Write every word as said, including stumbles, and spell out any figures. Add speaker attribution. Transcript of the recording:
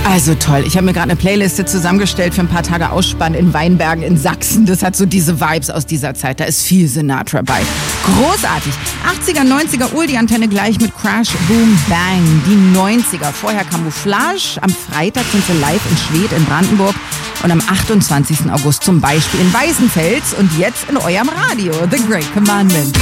Speaker 1: Also toll. Ich habe mir gerade eine Playliste zusammengestellt für ein paar Tage Ausspann in Weinbergen in Sachsen. Das hat so diese Vibes aus dieser Zeit. Da ist viel Sinatra bei. Großartig. achtziger, neunziger Uhr, die Antenne gleich mit Crash, Boom, Bang. Die neunziger. Vorher Camouflage. Am Freitag sind sie live in Schwedt in Brandenburg. Und am achtundzwanzigsten August zum Beispiel in Weißenfels. Und jetzt in eurem Radio. The Great Commandment.